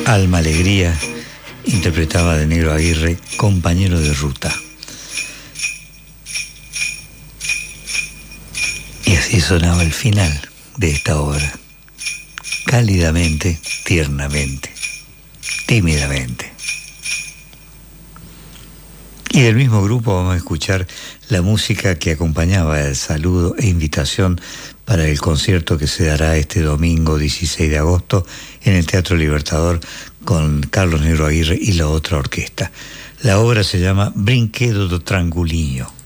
Alma Alegría interpretaba de Negro Aguirre, Compañero de Ruta. Y así sonaba el final de esta obra, cálidamente, tiernamente, tímidamente. Y del mismo grupo vamos a escuchar la música que acompañaba el saludo e invitación para el concierto que se dará este domingo 16 de agosto en el Teatro Libertador con Carlos Negro Aguirre y la otra orquesta. La obra se llama Brinquedo do Trangulinho.